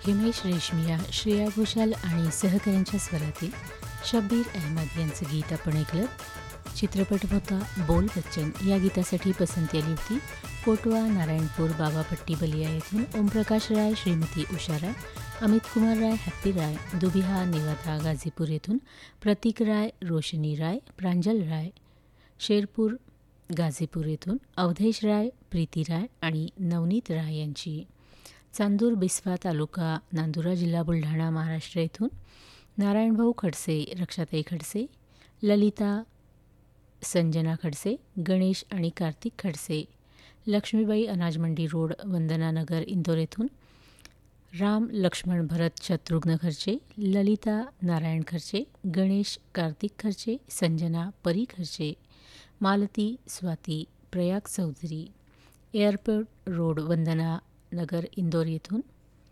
हिमेश रेशमिया, श्रेया घोषाल आणि सहकाऱ्यांच्या स्वरातील शब्बीर अहमद यांचं गीत आपण ऐकलं. चित्रपट होता बोल बच्चन. या गीतासाठी पसंती आली होती कोटवा, नारायणपूर, बाबापट्टी, बलिया येथून ओमप्रकाश राय, श्रीमती उषा राय, अमित कुमार राय, हॅप्पी राय, दुबिहा, नेवादा, गाझीपूर येथून प्रतीक राय, रोशनी राय, प्रांजल राय, शेरपूर, गाझीपूर येथून अवधेश राय, प्रीती राय आणि नवनीत राय यांची. चांदूर, बिस्वा तालुका, नांदुरा जिल्हा, बुलढाणा, महाराष्ट्र येथून नारायणभाऊ खडसे, रक्षाताई खडसे, ललिता, संजना खडसे, गणेश आणि कार्तिक खडसे, लक्ष्मीबाई, अनाज मंडी रोड, वंदना नगर, इंदोर येथून राम, लक्ष्मण, भरत, शत्रुघ्न खर्चे, ललिता, नारायण खर्चे, गणेश, कार्तिक खर्चे, संजना, परी खर्चे, मालती, स्वाती, प्रयाग चौधरी, एअरपोर्ट रोड, वंदना नगर, इंदोर येथून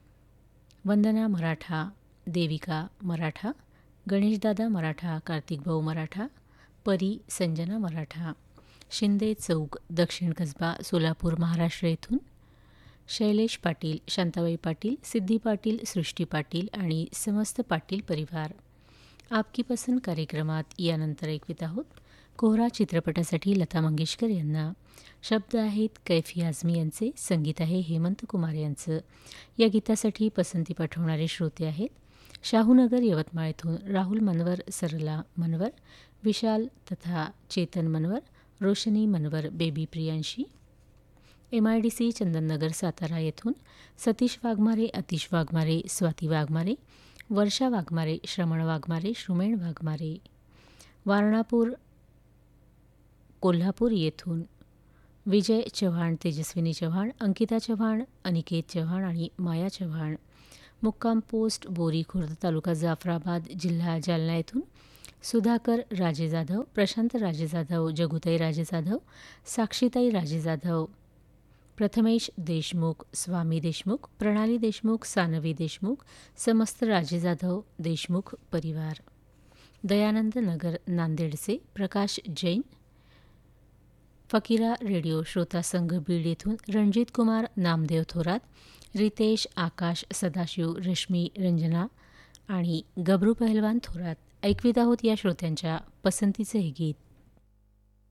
वंदना मराठा, देविका मराठा, गणेशदादा मराठा, कार्तिकभाऊ मराठा, परी, संजना मराठा, शिंदे चौक, दक्षिण कसबा, सोलापूर, महाराष्ट्र येथून शैलेश पाटील, शांताबाई पाटील, सिद्धी पाटील, सृष्टी पाटील आणि समस्त पाटील परिवार. आपकी पसंद कार्यक्रमात यानंतर ऐकवित आहोत कोहरा चित्रपटासाठी लता मंगेशकर यांना. शब्द आहेत कैफी आझमी यांचे, संगीत आहे हेमंत कुमार यांचं. या गीतासाठी पसंती पाठवणारे श्रोते आहेत शाहूनगर, यवतमाळ येथून राहुल मनवर, सरला मनवर, विशाल तथा चेतन मनवर, रोशनी मनवर, बेबी प्रियांशी, MIDC चंदननगर, सातारा येथून सतीश वाघमारे, अतिश वाघमारे, स्वाती वाघमारे, वर्षा वाघमारे, श्रमण वाघमारे, श्रुमेण वाघमारे, वारणापूर, कोल्हापूर येथून विजय चव्हाण, तेजस्विनी चव्हाण, अंकिता चव्हाण, अनिकेत चव्हाण आणि माया चव्हाण, मुक्काम पोस्ट बोरी खुर्द, तालुका जाफराबाद, जिल्हा जालना येथून सुधाकर राजे जाधव, प्रशांत राजे जाधव, जगुताई राजे जाधव, साक्षीताई राजे जाधव, प्रथमेश देशमुख, स्वामी देशमुख, प्रणाली देशमुख, सानवी देशमुख, समस्त राजे जाधव देशमुख परिवार. दयानंद नगर, नांदेडचे प्रकाश जैन, फकीरा रेडिओ श्रोता संघ, बीड येथून रणजित कुमार, नामदेव थोरात, रितेश, आकाश, सदाशिव, रश्मी, रंजना आणि गबरू पहलवान थोरात. ऐकवीत आहोत या श्रोत्यांच्या पसंतीचे हे गीत.